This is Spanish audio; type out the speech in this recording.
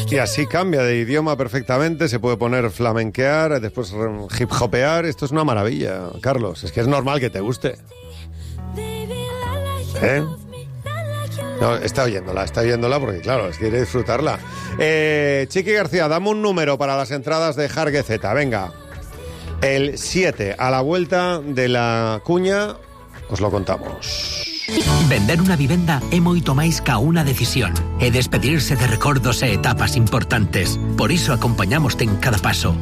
Y así cambia de idioma perfectamente, se puede poner flamenquear, después hip hopear. Esto es una maravilla, Carlos. Es que es normal que te guste. ¿Eh? No, está oyéndola porque, claro, quiere disfrutarla. Chiqui García, dame un número para las entradas de Jarguezeta, venga. El 7, a la vuelta de la cuña, os lo contamos. Vender una vivenda é moito máis ca unha decisión. É despedirse de recordos e etapas importantes. Por iso acompañamoste en cada paso.